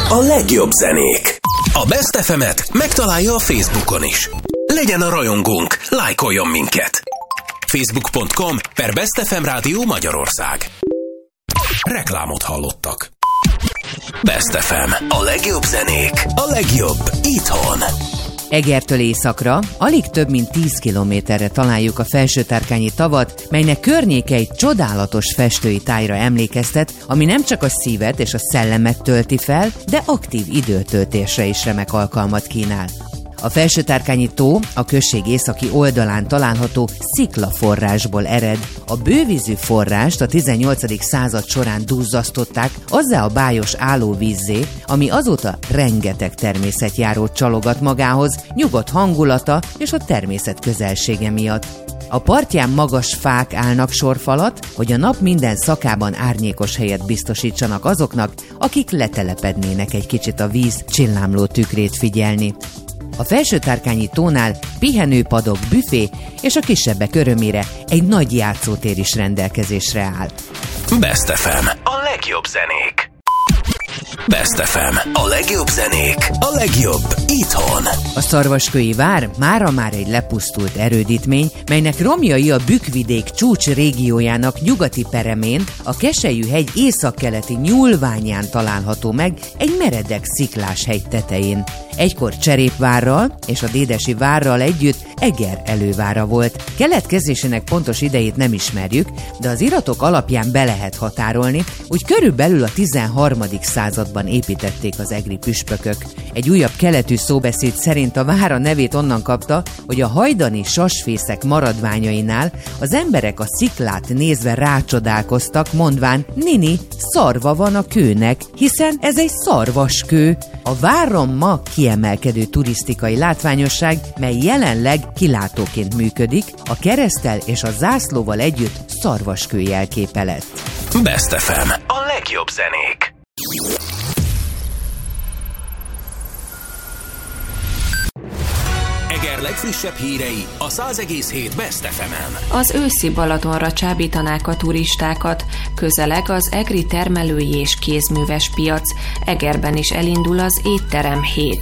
A legjobb zenék. A Best FM-et megtalálja a Facebookon is. Legyen a rajongónk, lájkoljon minket. Facebook.com/Best FM Rádió Magyarország. Reklámot hallottak. Best FM. A legjobb zenék. A legjobb itthon. Egertől északra, alig több mint 10 kilométerre találjuk a Felsőtárkányi tavat, melynek környéke egy csodálatos festői tájra emlékeztet, ami nem csak a szívet és a szellemet tölti fel, de aktív időtöltésre is remek alkalmat kínál. A Felsőtárkányi tó a község északi oldalán található sziklaforrásból ered. A bővízű forrást a 18. század során duzzasztották azzá a bájos állóvízzé, ami azóta rengeteg természetjárót csalogat magához, nyugodt hangulata és a természet közelsége miatt. A partján magas fák állnak sorfalat, hogy a nap minden szakában árnyékos helyet biztosítsanak azoknak, akik letelepednének egy kicsit a víz csillámló tükrét figyelni. A Felsőtárkányi tónál pihenőpadok, büfé és a kisebbek örömére egy nagy játszótér is rendelkezésre áll. Best FM. A legjobb zenék. Best FM. A legjobb zenék. A legjobb itthon. A Szarvaskői vár mára már egy lepusztult erődítmény, melynek romjai a Bükkvidék csúcs régiójának nyugati peremén, a Keselyű-hegy északkeleti nyúlványán található meg egy meredek sziklás hegy tetején. Egykor Cserépvárral és a Dédesi várral együtt Eger elővára volt. Keletkezésének pontos idejét nem ismerjük, de az iratok alapján be lehet határolni, úgy körülbelül a 13. században építették az egri püspökök. Egy újabb keletű szóbeszéd szerint a vár a nevét onnan kapta, hogy a hajdani sasfészek maradványainál az emberek a sziklát nézve rácsodálkoztak, mondván: "Nini, szarva van a kőnek, hiszen ez egy szarvaskő." A váron ma kiemelkedő turisztikai látványosság, mely jelenleg kilátóként működik, a kereszttel és a zászlóval együtt szarvaskő jelképe lett. Best FM. A legjobb zenék. Eger legfrissebb hírei a 100,7 Best FM-en. Az őszi Balatonra csábítanák a turistákat. Közeleg az egri termelői és kézműves piac. Egerben is elindul az étterem hét.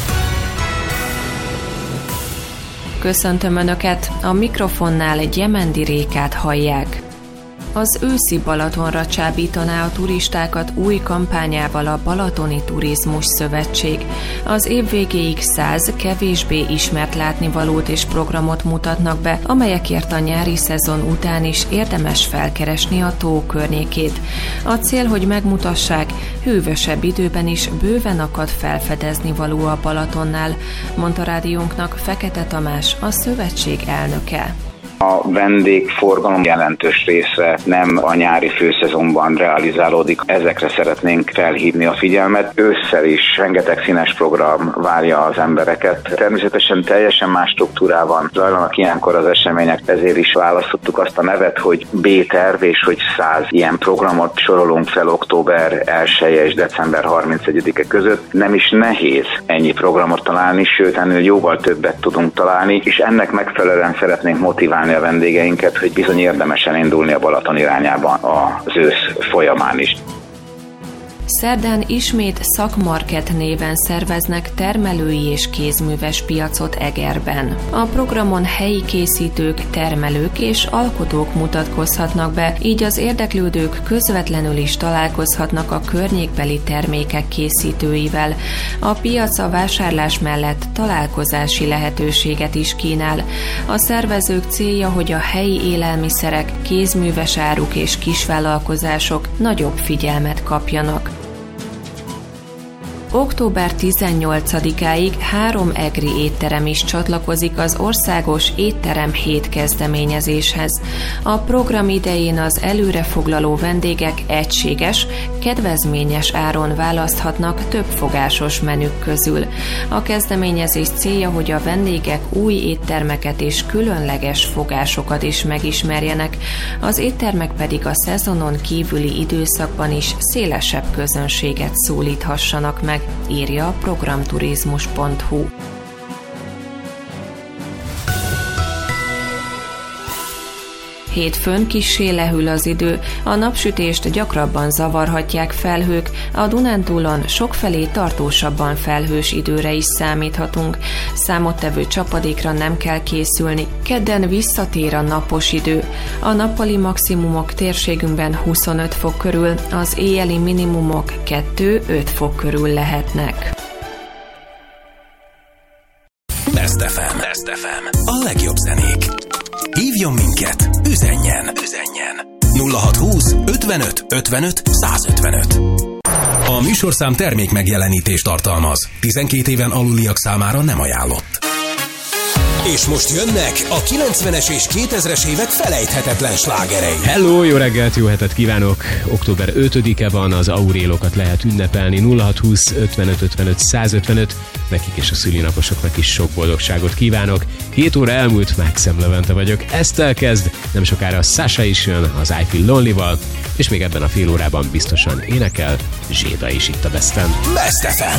Köszöntöm Önöket, a mikrofonnál Gyemendi Rékát hallják. Az őszi Balatonra csábítaná a turistákat új kampányával a Balatoni Turizmus Szövetség. Az év végéig 100 kevésbé ismert látnivalót és programot mutatnak be, amelyekért a nyári szezon után is érdemes felkeresni a tó környékét. A cél, hogy megmutassák, hűvösebb időben is bőven akad felfedezni való a Balatonnál, mondta rádiónknak Fekete Tamás, a szövetség elnöke. A vendégforgalom jelentős része nem a nyári főszezonban realizálódik. Ezekre szeretnénk felhívni a figyelmet. Ősszel is rengeteg színes program várja az embereket. Természetesen teljesen más struktúrában zajlanak ilyenkor az események, ezért is választottuk azt a nevet, hogy B-terv, és hogy 100 ilyen programot sorolunk fel október 1-e és december 31-e között. Nem is nehéz ennyi programot találni, sőt, ennél jóval többet tudunk találni, és ennek megfelelően szeretnénk motiválni a vendégeinket, hogy bizony érdemes elindulni a Balaton irányában az ősz folyamán is. Szerdán ismét Szakmarket néven szerveznek termelői és kézműves piacot Egerben. A programon helyi készítők, termelők és alkotók mutatkozhatnak be, így az érdeklődők közvetlenül is találkozhatnak a környékbeli termékek készítőivel. A piac a vásárlás mellett találkozási lehetőséget is kínál. A szervezők célja, hogy a helyi élelmiszerek, kézműves áruk és kisvállalkozások nagyobb figyelmet kapjanak. Október 18-áig 3 egri étterem is csatlakozik az országos étterem hét kezdeményezéshez. A program idején az előrefoglaló vendégek egységes, kedvezményes áron választhatnak több fogásos menük közül. A kezdeményezés célja, hogy a vendégek új éttermeket és különleges fogásokat is megismerjenek, az éttermek pedig a szezonon kívüli időszakban is szélesebb közönséget szólíthassanak meg, írja a programturizmus.hu. Hétfőn kissé lehűl az idő, a napsütést gyakrabban zavarhatják felhők, a Dunántúlon sokfelé tartósabban felhős időre is számíthatunk. Számottevő csapadékra nem kell készülni, kedden visszatér a napos idő. A nappali maximumok térségünkben 25 fok körül, az éjjeli minimumok 2-5 fok körül lehetnek. Best FM. Best FM. A legjobb zenék. Hívjon minket, üzenjen. 0620 55 55 155. A műsorszám termék megjelenítést tartalmaz. 12 éven aluliak számára nem ajánlott. És most jönnek a 90-es és 2000-es évek felejthetetlen slágerei. Hello, jó reggelt, jó hetet kívánok! Október 5-e van, az aurélokat lehet ünnepelni. 0620 55 55 155. Nekik és a szülinaposoknak is sok boldogságot kívánok. 2 óra elmúlt, Maxim Levente vagyok. Ezt elkezd, nem sokára a Sasha is jön az I Feel Lonely-val, és még ebben a fél órában biztosan énekel Zséda is itt a Besten. Best FM.